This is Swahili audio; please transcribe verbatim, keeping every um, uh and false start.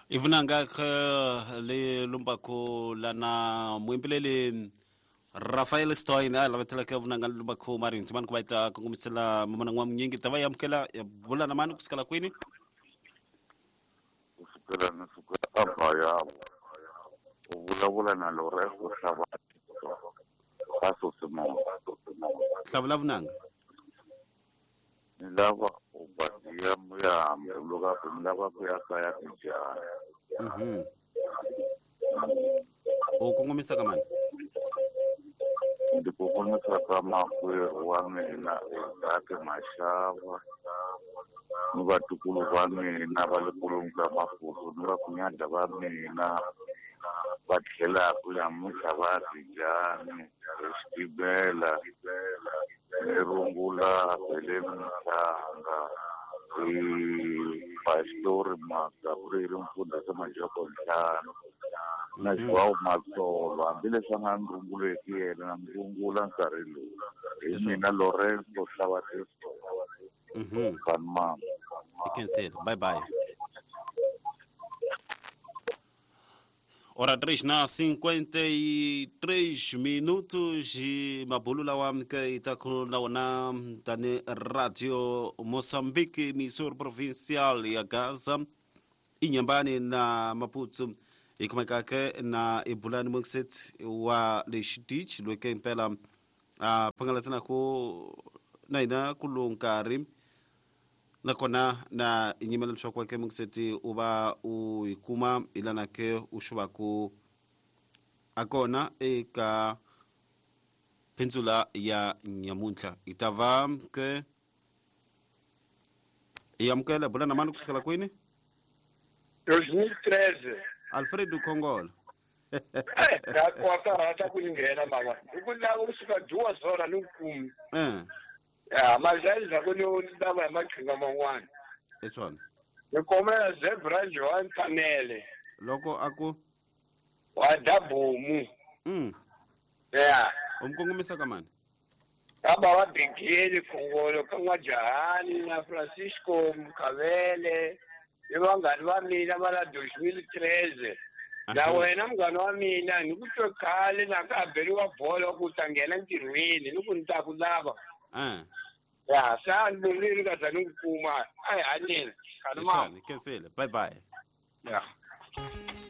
Ivunanga le lumbako lana mwimpilele Rafael Stoin ala vetela ke vunanga lumbako marin tuman ko baita kungumisela mamana ngwa nyingi tava yamkela bula na manu kuskala kwini kusukela nisukela abaya uvulavula na lore kusava kaso simo hlavula vunanga ni lava ubadia muya mluga ni lava kuya kaya kijana mhm o kungumisa kamani ndikukumisa kama kwe wa mina ake mashava ni vatukulu va mina va le kulunga mafuso ni va kunyada va mina va tlhela ku ya musa va rijani exitibela ni rungula vele mhlanga pastori makaburi ri mpfunda se majoko ntlhanu na xiwawu matsolo hambileswi a nga ni runguleki yena na ni rungula nkarhi lowu hi mina Lorenzo Hlawatiso mhm van mama you can say it. Bye bye. Ora três na cinquenta e três minutos e mabulula wa mke itakuno na wana tane radio Moçambique emissora provincial ya Gaza inyambani na Maputo ikumekake na ibulani mukset wa leshitich lweke impela uh, pangalatana ko naina kulunkari nakona na inyimela lishwa kwake mukiseti uba uikuma ilana ke ushuba ku akona eka peninsula ya Nyamuntla itava ke yamkela bulana manu kusikala kwini dois mil e treze Alfredo Kongola eh ndakwakahata kuningena mama ukulaka kusuka duas horas nokumi eh ya mazaliza kuni ndaba yamaqhinga man'wana etswana nikomela zebra Johan Kanele loko aku wa Dabomu mm ya umkongomisa kamani kaba wa Bigeli Kongolo kangwa Jahani na Francisco Mkavele ibangani va mina mara dois mil e treze na wena mngani wa mina nikutwe khale nakabheriwa bolo kutangela ntirhweni nikunita kulava eh ya sa nduliri kaza nikukuma ai hanini kanuma etswana cancel bye bye ya